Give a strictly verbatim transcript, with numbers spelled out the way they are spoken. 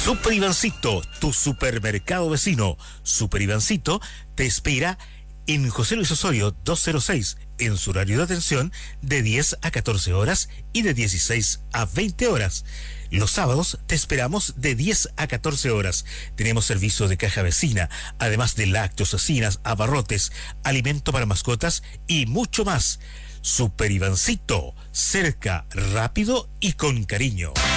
Super Ivancito, tu supermercado vecino. Super Ivancito te espera en José Luis Osorio doscientos seis, en su horario de atención de diez a catorce horas y de dieciséis a veinte horas. Los sábados te esperamos de diez a catorce horas. Tenemos servicio de caja vecina, además de lácteos, cecinas, abarrotes, alimento para mascotas y mucho más. Super Ivancito, cerca, rápido y con cariño.